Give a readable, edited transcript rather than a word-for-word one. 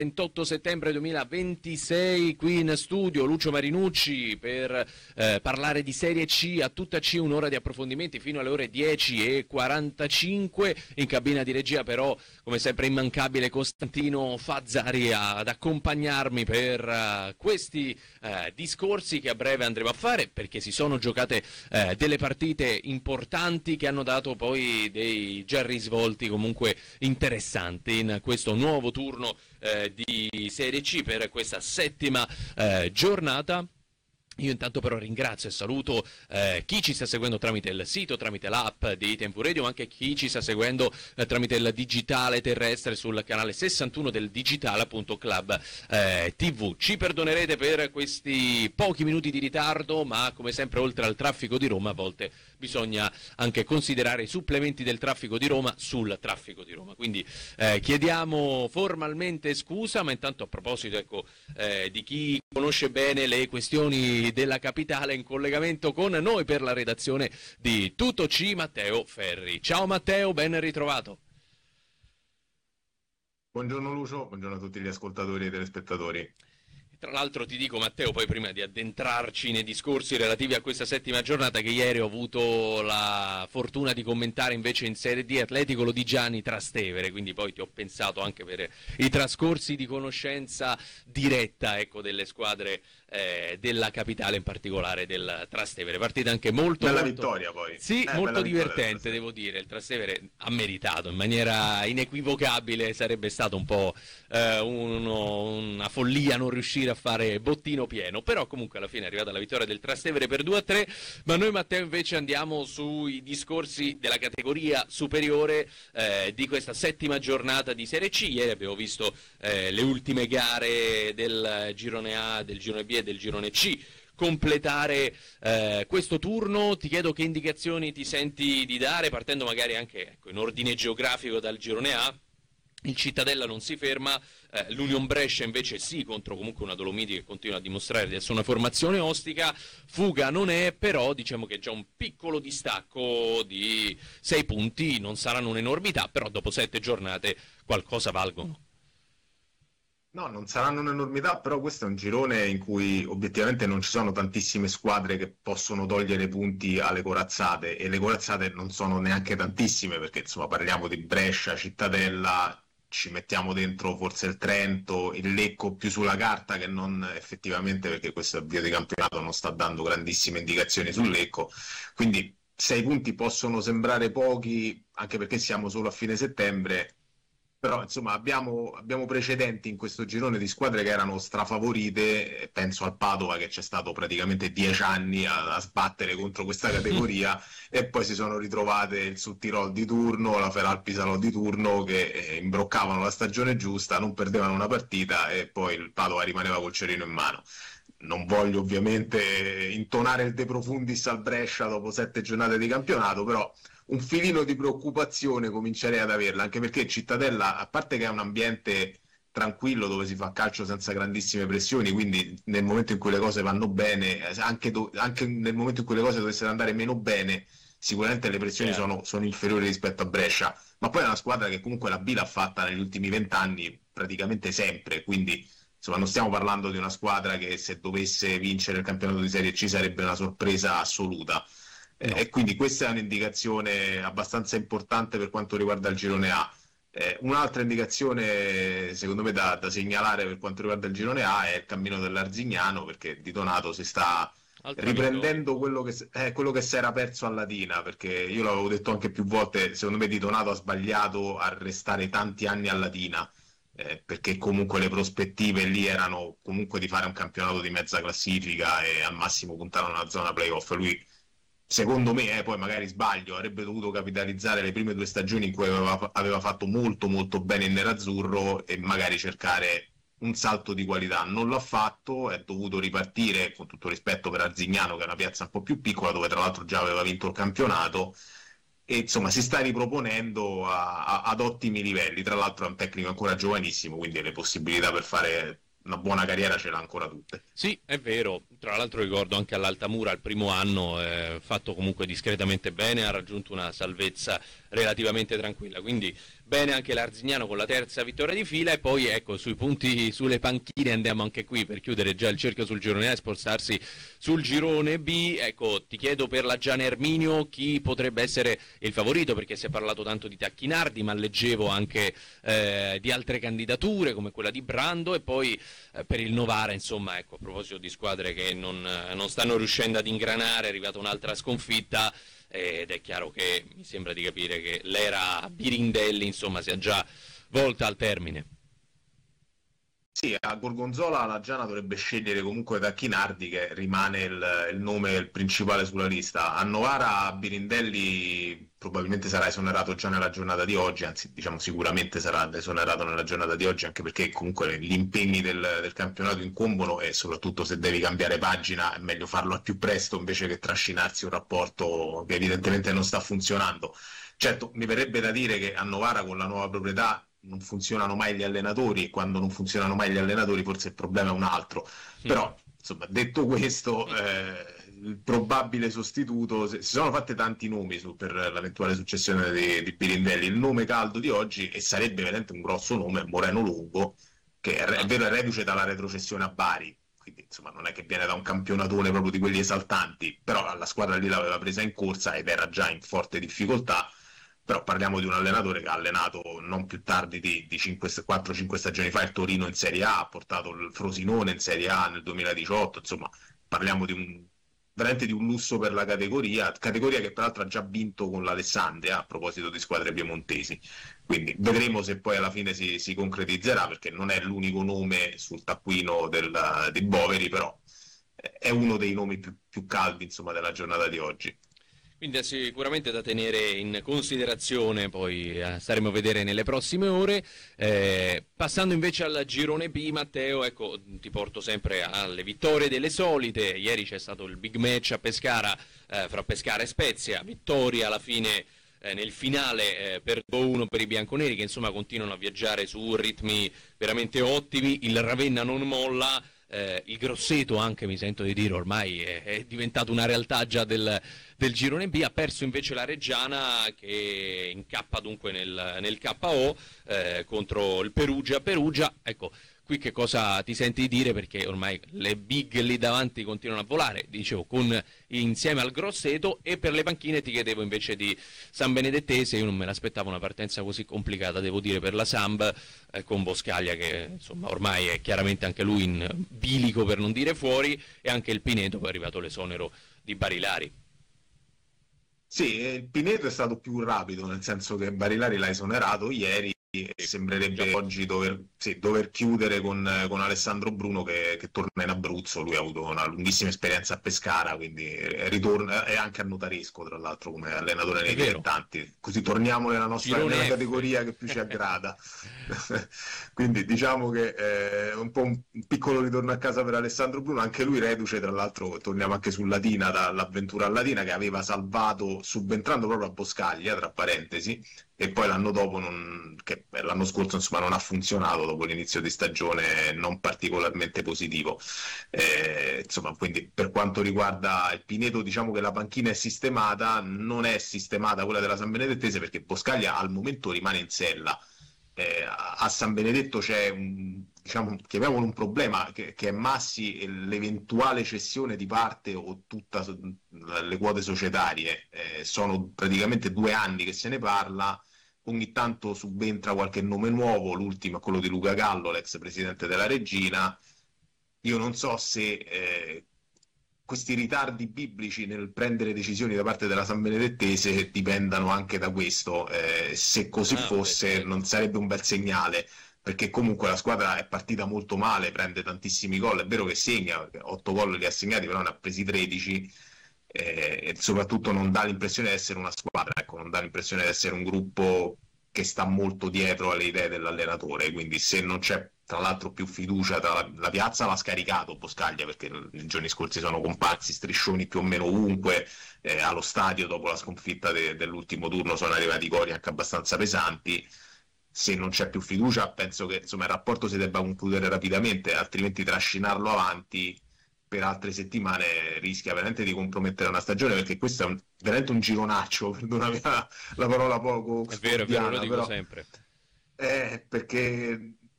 28 settembre 2026, qui in studio Lucio Marinucci per parlare di Serie C a tutta C, un'ora di approfondimenti fino alle ore 10:45. In cabina di regia però, come sempre, immancabile Costantino Fazzari ad accompagnarmi per questi discorsi che a breve andremo a fare, perché si sono giocate delle partite importanti che hanno dato poi dei già risvolti comunque interessanti in questo nuovo turno di Serie C per questa settima giornata. Io intanto però ringrazio e saluto chi ci sta seguendo tramite il sito, tramite l'app di Tempo Radio, ma anche chi ci sta seguendo tramite il digitale terrestre sul canale 61 del digitale, appunto, Club TV. Ci perdonerete per questi pochi minuti di ritardo, ma come sempre, oltre al traffico di Roma, a volte bisogna anche considerare i supplementi del traffico di Roma sul traffico di Roma. Quindi chiediamo formalmente scusa, ma intanto, a proposito, ecco, di chi conosce bene le questioni della capitale, in collegamento con noi per la redazione di Tutto C, Matteo Ferri. Ciao Matteo, ben ritrovato. Buongiorno Lucio, buongiorno a tutti gli ascoltatori e telespettatori. Tra l'altro ti dico, Matteo, poi prima di addentrarci nei discorsi relativi a questa settima giornata, che ieri ho avuto la fortuna di commentare invece in Serie D Atletico Lodigiani Trastevere, quindi poi ti ho pensato anche per i trascorsi di conoscenza diretta, ecco, delle squadre della capitale, in particolare del Trastevere. Partita anche molto bella vittoria poi. Sì, molto divertente, devo dire. Il Trastevere ha meritato in maniera inequivocabile, sarebbe stato un po' una follia non riuscire a fare bottino pieno, però comunque alla fine è arrivata la vittoria del Trastevere per 2-3. Ma noi, Matteo, invece andiamo sui discorsi della categoria superiore di questa settima giornata di Serie C. Ieri abbiamo visto le ultime gare del girone A, del girone B e del girone C completare questo turno. Ti chiedo che indicazioni ti senti di dare, partendo magari anche, ecco, in ordine geografico dal girone A. Il Cittadella non si ferma, l'Union Brescia invece sì, contro comunque una Dolomiti che continua a dimostrare di essere una formazione ostica. Fuga non è, però diciamo che già un piccolo distacco di 6 punti non saranno un'enormità, però dopo 7 giornate qualcosa valgono. No, non saranno un'enormità, però questo è un girone in cui obiettivamente non ci sono tantissime squadre che possono togliere punti alle corazzate, e le corazzate non sono neanche tantissime, perché insomma parliamo di Brescia, Cittadella, ci mettiamo dentro forse il Trento, il Lecco più sulla carta che non effettivamente, perché questo avvio di campionato non sta dando grandissime indicazioni sul Lecco, quindi 6 punti possono sembrare pochi, anche perché siamo solo a fine settembre. Però insomma abbiamo precedenti in questo girone di squadre che erano strafavorite. Penso al Padova, che c'è stato praticamente 10 anni a sbattere contro questa categoria e poi si sono ritrovate il Sudtirol di turno, la Feralpi Salò di turno, che imbroccavano la stagione giusta, non perdevano una partita e poi il Padova rimaneva col cerino in mano. Non voglio ovviamente intonare il De Profundis al Brescia dopo 7 giornate di campionato, però un filino di preoccupazione comincerei ad averla, anche perché Cittadella, a parte che è un ambiente tranquillo dove si fa calcio senza grandissime pressioni, quindi nel momento in cui le cose vanno bene, anche nel momento in cui le cose dovessero andare meno bene, sicuramente le pressioni sono inferiori rispetto a Brescia, ma poi è una squadra che comunque la B l'ha fatta negli ultimi 20 anni praticamente sempre, quindi insomma non stiamo parlando di una squadra che, se dovesse vincere il campionato di Serie C, sarebbe una sorpresa assoluta. No. E quindi questa è un'indicazione abbastanza importante per quanto riguarda il girone A. Un'altra indicazione secondo me da segnalare per quanto riguarda il girone A è il cammino dell'Arzignano, perché Di Donato si sta riprendendo quello che si era perso a Latina, perché io l'avevo detto anche più volte, secondo me Di Donato ha sbagliato a restare tanti anni a Latina, perché comunque le prospettive lì erano comunque di fare un campionato di mezza classifica e al massimo puntare a una zona playoff. Lui, secondo me, poi magari sbaglio, avrebbe dovuto capitalizzare le prime 2 stagioni in cui aveva fatto molto molto bene il nerazzurro e magari cercare un salto di qualità. Non l'ha fatto, è dovuto ripartire, con tutto rispetto per Arzignano, che è una piazza un po' più piccola, dove tra l'altro già aveva vinto il campionato, e insomma si sta riproponendo ad ottimi livelli. Tra l'altro è un tecnico ancora giovanissimo, quindi le possibilità per fare una buona carriera ce l'ha ancora tutte. Sì, è vero, tra l'altro ricordo anche all'Altamura il primo anno, fatto comunque discretamente bene, ha raggiunto una salvezza relativamente tranquilla, quindi bene anche l'Arzignano con la terza vittoria di fila, e poi ecco, sui punti sulle panchine andiamo anche qui per chiudere già il cerchio sul girone A e spostarsi sul girone B. Ecco, ti chiedo per la Gian Erminio chi potrebbe essere il favorito, perché si è parlato tanto di Tacchinardi, ma leggevo anche di altre candidature come quella di Brando, e poi per il Novara, insomma, ecco, a proposito di squadre che non stanno riuscendo ad ingranare, è arrivata un'altra sconfitta, ed è chiaro che mi sembra di capire che l'era Birindelli, insomma, sia già volta al termine. Sì, a Gorgonzola la Giana dovrebbe scegliere comunque Tacchinardi, che rimane il nome principale sulla lista. A Novara Birindelli probabilmente sarà esonerato già nella giornata di oggi, anzi diciamo sicuramente sarà esonerato nella giornata di oggi, anche perché comunque gli impegni del campionato incombono, e soprattutto se devi cambiare pagina è meglio farlo al più presto invece che trascinarsi un rapporto che evidentemente non sta funzionando. Certo, mi verrebbe da dire che a Novara con la nuova proprietà non funzionano mai gli allenatori, e quando non funzionano mai gli allenatori forse il problema è un altro. Però insomma, detto questo, il probabile sostituto, si sono fatte tanti nomi per l'eventuale successione di Pirindelli. Il nome caldo di oggi, e sarebbe veramente un grosso nome, è Moreno Longo, che è vero, è reduce dalla retrocessione a Bari, quindi insomma non è che viene da un campionatore proprio di quelli esaltanti, però la squadra lì l'aveva presa in corsa ed era già in forte difficoltà. Però parliamo di un allenatore che ha allenato non più tardi di 4-5 stagioni fa il Torino in Serie A, ha portato il Frosinone in Serie A nel 2018, insomma parliamo veramente di un lusso per la categoria che peraltro ha già vinto con l'Alessandria, a proposito di squadre piemontesi. Quindi vedremo se poi alla fine si concretizzerà, perché non è l'unico nome sul taccuino di Boveri, però è uno dei nomi più caldi, insomma, della giornata di oggi. Quindi è sicuramente da tenere in considerazione, poi staremo a vedere nelle prossime ore. Passando invece al girone B, Matteo, ecco, ti porto sempre alle vittorie delle solite. Ieri c'è stato il big match a Pescara, fra Pescara e Spezia, vittoria alla fine nel finale per 2-1 per i bianconeri, che insomma continuano a viaggiare su ritmi veramente ottimi. Il Ravenna non molla. Il Grosseto anche, mi sento di dire, ormai è diventato una realtà già del girone B. Ha perso invece la Reggiana, che incappa dunque nel KO contro il Perugia. Ecco, qui che cosa ti senti di dire, perché ormai le big lì davanti continuano a volare, dicevo, insieme al Grosseto. E per le panchine ti chiedevo invece di San Benedettese. Io non me l'aspettavo una partenza così complicata, devo dire, per la Samb, con Boscaglia che insomma ormai è chiaramente anche lui in bilico, per non dire fuori, e anche il Pineto, poi è arrivato l'esonero di Barilari. Sì, il Pineto è stato più rapido, nel senso che Barilari l'ha esonerato ieri, e sembrerebbe oggi dover chiudere con Alessandro Bruno che torna in Abruzzo. Lui ha avuto una lunghissima esperienza a Pescara, quindi ritorna, è anche a Notaresco tra l'altro come allenatore nei dilettanti, così torniamo nella categoria che più ci aggrada. Quindi diciamo che è un po' un piccolo ritorno a casa per Alessandro Bruno, anche lui reduce, tra l'altro torniamo anche su Latina, dall'avventura a Latina, che aveva salvato subentrando proprio a Boscaglia, tra parentesi, e poi l'anno dopo, che l'anno scorso insomma non ha funzionato, dopo l'inizio di stagione non particolarmente positivo. Insomma, quindi per quanto riguarda il Pineto, diciamo che la panchina è sistemata, non è sistemata quella della San Benedettese, perché Boscaglia al momento rimane in sella. A San Benedetto c'è diciamo, chiamiamolo un problema, che è Massi, e l'eventuale cessione di parte o tutte le quote societarie. Sono praticamente 2 anni che se ne parla. Ogni tanto subentra qualche nome nuovo, l'ultimo è quello di Luca Gallo, l'ex presidente della Regina. Io non so se questi ritardi biblici nel prendere decisioni da parte della San Benedettese dipendano anche da questo. Se così fosse, non sarebbe un bel segnale, perché comunque la squadra è partita molto male, prende tantissimi gol, è vero che segna, 8 gol li ha segnati, però ne ha presi 13. E soprattutto non dà l'impressione di essere una squadra, ecco, non dà l'impressione di essere un gruppo che sta molto dietro alle idee dell'allenatore. Quindi se non c'è tra l'altro più fiducia, la piazza l'ha scaricato Boscaglia, perché nei giorni scorsi sono comparsi striscioni più o meno ovunque, allo stadio dopo la sconfitta dell'ultimo turno sono arrivati cori anche abbastanza pesanti. Se non c'è più fiducia, penso che insomma il rapporto si debba concludere rapidamente, altrimenti trascinarlo avanti per altre settimane rischia veramente di compromettere una stagione, perché questo è veramente un gironaccio, perdonami la parola poco È vero, lo sportiana, dico però sempre. perché